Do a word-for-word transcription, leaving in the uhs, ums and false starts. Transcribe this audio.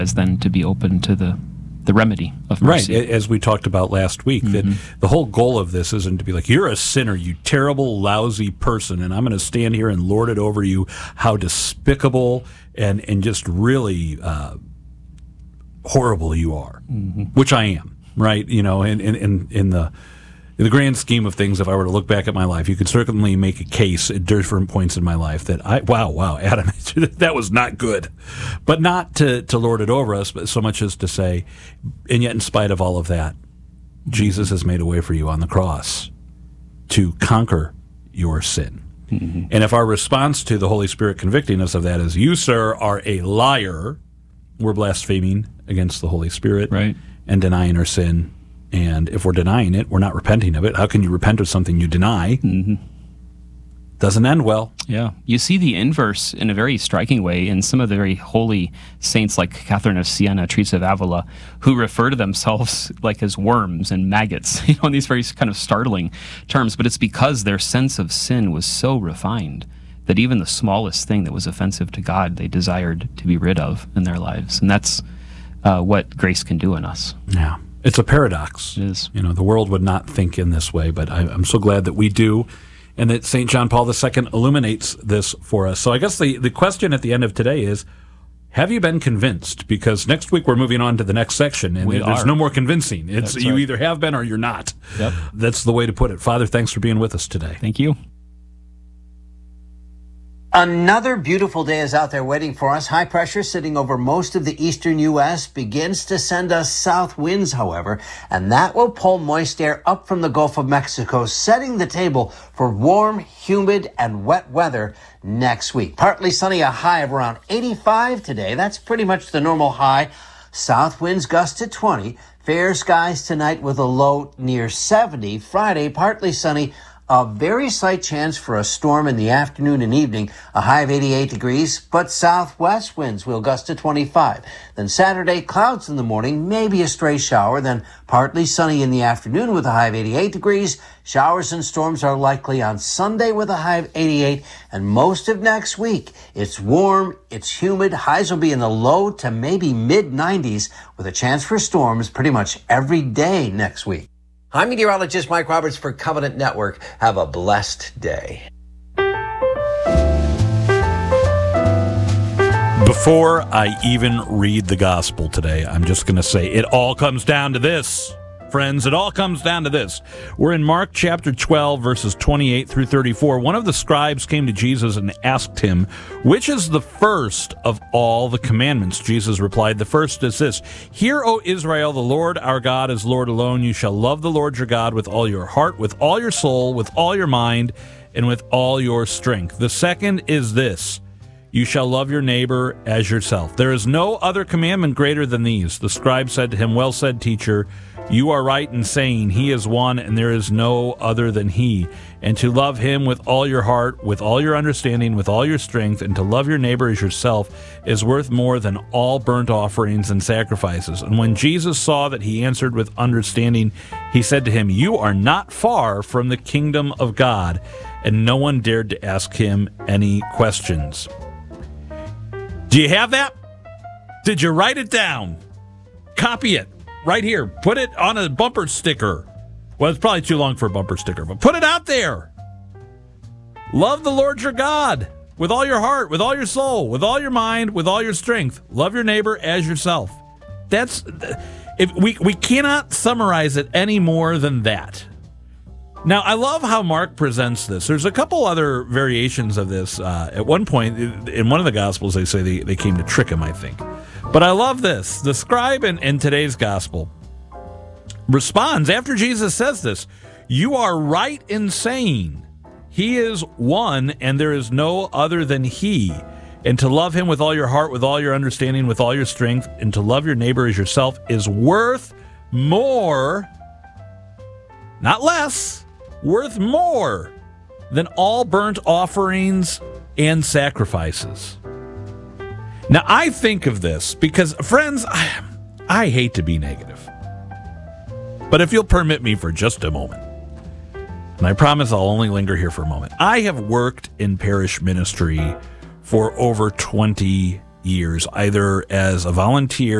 as then to be open to the the remedy of mercy. Right, as we talked about last week, mm-hmm. that the whole goal of this isn't to be like, you're a sinner, you terrible, lousy person, and I'm going to stand here and lord it over you, how despicable and, and just really uh, horrible you are, mm-hmm. which I am, right? You know, in, in, in, in the in the grand scheme of things, if I were to look back at my life, you could certainly make a case at different points in my life that I, wow, wow, Adam, that was not good. But not to, to lord it over us, but so much as to say, and yet in spite of all of that, Jesus has made a way for you on the cross to conquer your sin. Mm-hmm. And if our response to the Holy Spirit convicting us of that is, you, sir, are a liar, we're blaspheming against the Holy Spirit, right, and denying our sin. And if we're denying it, we're not repenting of it. How can you repent of something you deny? Mm-hmm. Doesn't end well. Yeah. You see the inverse in a very striking way in some of the very holy saints like Catherine of Siena, Teresa of Avila, who refer to themselves like as worms and maggots, you know, in these very kind of startling terms. But it's because their sense of sin was so refined that even the smallest thing that was offensive to God, they desired to be rid of in their lives. And that's uh, what grace can do in us. Yeah. It's a paradox. It is. You know, the world would not think in this way, but I, I'm so glad that we do, and that Saint John Paul the Second illuminates this for us. So I guess the, the question at the end of today is, have you been convinced? Because next week we're moving on to the next section, and we there's are. no more convincing. It's That's you right. either have been or you're not. Yep. That's the way to put it. Father, thanks for being with us today. Thank you. Another beautiful day is out there waiting for us. High pressure sitting over most of the eastern U S begins to send us south winds, however, and that will pull moist air up from the Gulf of Mexico, setting the table for warm, humid, and wet weather next week. Partly sunny, a high of around eighty-five today. That's pretty much the normal high. South winds gust to twenty. Fair skies tonight with a low near seventy. Friday, partly sunny. A very slight chance for a storm in the afternoon and evening, a high of eighty-eight degrees, but southwest winds will gust to twenty-five. Then Saturday, clouds in the morning, maybe a stray shower, then partly sunny in the afternoon with a high of eighty-eight degrees. Showers and storms are likely on Sunday with a high of eighty-eight, and most of next week, it's warm, it's humid, highs will be in the low to maybe mid nineties with a chance for storms pretty much every day next week. I'm meteorologist Mike Roberts for Covenant Network. Have a blessed day. Before I even read the gospel today, I'm just going to say it all comes down to this. Friends, it all comes down to this. We're in Mark chapter twelve, verses twenty-eight through thirty-four. One of the scribes came to Jesus and asked him, which is the first of all the commandments? Jesus replied, the first is this: Hear, O Israel, the Lord our God is Lord alone. You shall love the Lord your God with all your heart, with all your soul, with all your mind, and with all your strength. The second is this: You shall love your neighbor as yourself. There is no other commandment greater than these. The scribe said to him, well said, teacher. You are right in saying he is one and there is no other than he. And to love him with all your heart, with all your understanding, with all your strength, and to love your neighbor as yourself is worth more than all burnt offerings and sacrifices. And when Jesus saw that he answered with understanding, he said to him, you are not far from the kingdom of God. And no one dared to ask him any questions. Do you have that? Did you write it down? Copy it. Right here. Put it on a bumper sticker. Well, it's probably too long for a bumper sticker, but put it out there. Love the Lord your God with all your heart, with all your soul, with all your mind, with all your strength. Love your neighbor as yourself. That's if we we cannot summarize it any more than that. Now, I love how Mark presents this. There's a couple other variations of this. Uh, at one point, in one of the Gospels, they say they, they came to trick him, I think. But I love this. The scribe in, in today's Gospel responds after Jesus says this. You are right in saying he is one and there is no other than he. And to love him with all your heart, with all your understanding, with all your strength, and to love your neighbor as yourself is worth more, not less, worth more than all burnt offerings and sacrifices. Now, I think of this because, friends, I, I hate to be negative. But if you'll permit me for just a moment, and I promise I'll only linger here for a moment. I have worked in parish ministry for over twenty years, either as a volunteer